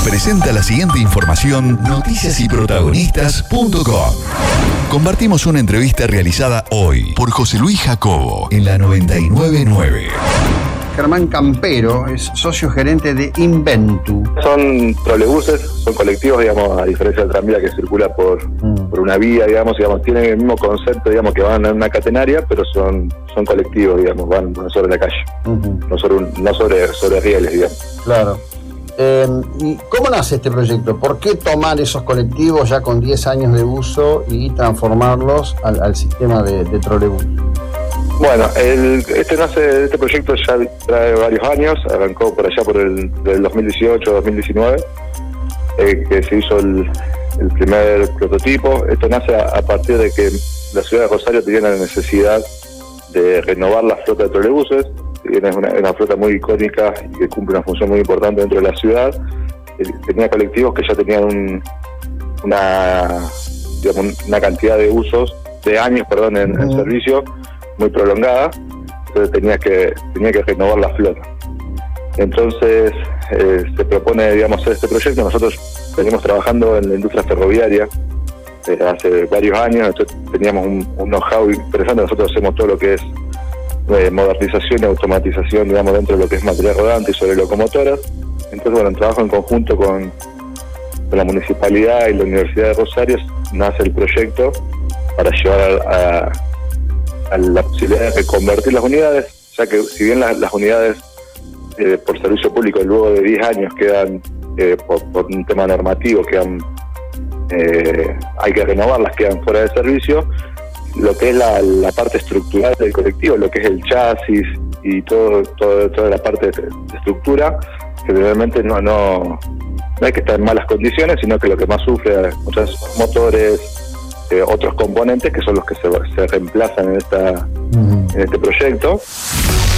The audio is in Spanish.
Presenta la siguiente información noticiasyprotagonistas.com. Compartimos una entrevista realizada hoy por José Luis Jacobo en la 999. Germán Campero es socio gerente de Inventu. Son trolebuses, son colectivos, digamos, a diferencia del tranvía que circula por una vía, digamos, tienen el mismo concepto, digamos, que van en una catenaria, pero son colectivos, digamos, van sobre la calle, no sobre rieles, digamos. Claro. ¿Y cómo nace este proyecto? ¿Por qué tomar esos colectivos ya con 10 años de uso y transformarlos al sistema de trolebús? Bueno, este proyecto ya trae varios años, arrancó por allá por el 2018-2019, que se hizo el primer prototipo. Esto nace a partir de que la ciudad de Rosario tenía la necesidad de renovar la flota de trolebuses. Es una flota muy icónica y que cumple una función muy importante dentro de la ciudad. Tenía colectivos que ya tenían una cantidad de usos, de años, en servicio, muy prolongada. Entonces tenía que renovar la flota. Entonces se propone, digamos, este proyecto. Nosotros venimos trabajando en la industria ferroviaria desde hace varios años. Entonces teníamos un know-how interesante. Nosotros hacemos todo lo que es modernización y automatización, digamos, dentro de lo que es material rodante y sobre locomotoras. Entonces, bueno, en trabajo en conjunto con la Municipalidad y la Universidad de Rosario nace el proyecto para llevar a la posibilidad de reconvertir las unidades, ya que si bien las unidades por servicio público luego de 10 años quedan, por un tema normativo, hay que renovarlas, quedan fuera de servicio. Lo que es la parte estructural del colectivo, lo que es el chasis y toda la parte de estructura, generalmente no hay que estar en malas condiciones, sino que lo que más sufre muchas veces son motores, otros componentes que son los que se reemplazan en este proyecto.